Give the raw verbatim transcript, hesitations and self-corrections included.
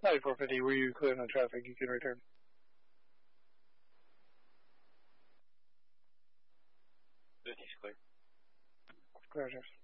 ninety-four fifty, were you clear on traffic? You can return. fifty's clear. Clear, Jeff.